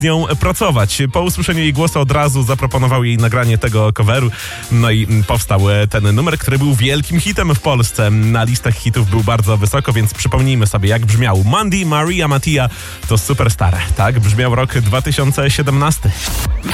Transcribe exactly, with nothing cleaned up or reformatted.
nią pracować. Po usłyszeniu jej głosu od razu zaproponował jej nagranie tego coveru, no i powstał ten numer, który był wielkim hitem w Polsce. Na listach hitów był bardzo wysoko, więc przypomnijmy sobie, jak brzmiał. Mandy, Maria Mattia to Superstar. Tak brzmiał rok dwa tysiące siedemnasty.